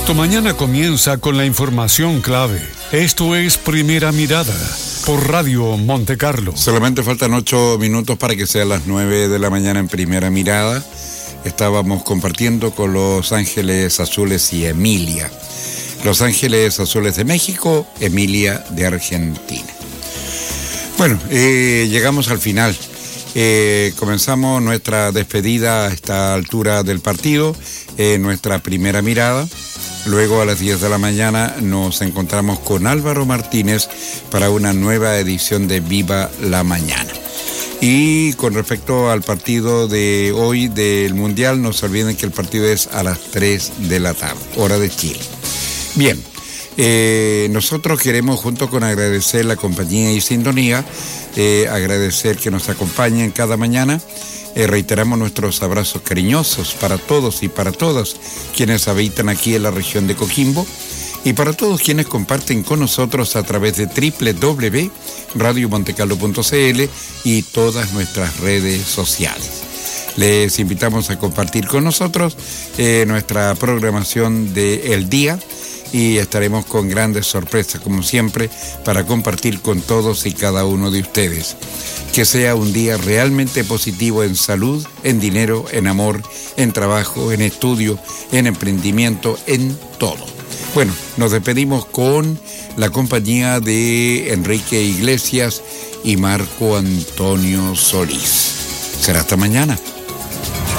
Tu mañana comienza con la información clave. Esto es Primera Mirada por Radio Monte Carlo. Solamente faltan 8 minutos para que sea las 9 de la mañana en Primera Mirada. Estábamos compartiendo con Los Ángeles Azules y Emilia. Los Ángeles Azules de México, Emilia de Argentina. Bueno, llegamos al final. Comenzamos nuestra despedida a esta altura del partido, nuestra Primera Mirada. Luego a las 10 de la mañana nos encontramos con Álvaro Martínez para una nueva edición de Viva la Mañana. Y con respecto al partido de hoy del Mundial, no se olviden que el partido es a las 3 de la tarde, hora de Chile. Bien, nosotros queremos, junto con agradecer la compañía y sintonía, agradecer que nos acompañen cada mañana. Reiteramos nuestros abrazos cariñosos para todos y para todas quienes habitan aquí en la región de Coquimbo y para todos quienes comparten con nosotros a través de www.radiomontecarlo.cl y todas nuestras redes sociales. Les invitamos a compartir con nosotros nuestra programación del día y estaremos con grandes sorpresas, como siempre, para compartir con todos y cada uno de ustedes. Que sea un día realmente positivo en salud, en dinero, en amor, en trabajo, en estudio, en emprendimiento, en todo. Bueno, nos despedimos con la compañía de Enrique Iglesias y Marco Antonio Solís. Será hasta mañana.